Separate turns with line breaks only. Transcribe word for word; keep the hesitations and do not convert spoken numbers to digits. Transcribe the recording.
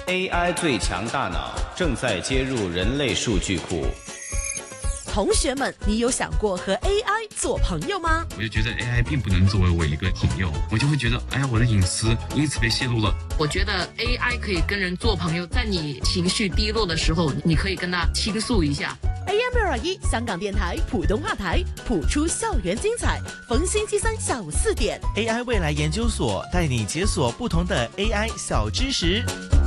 A I 最强大脑正在接入人类数据库。
同学们，你有想过和 A I 做朋友吗？
我就觉得 A I 并不能作为我一个朋友，我就会觉得，哎呀，我的隐私因此被泄露了。
我觉得 A I 可以跟人做朋友，在你情绪低落的时候，你可以跟他倾诉一下。
A M 六二一香港电台普通话台，谱出校园精彩。逢星期三下午四点
，A I 未来研究所带你解锁不同的 A I 小知识。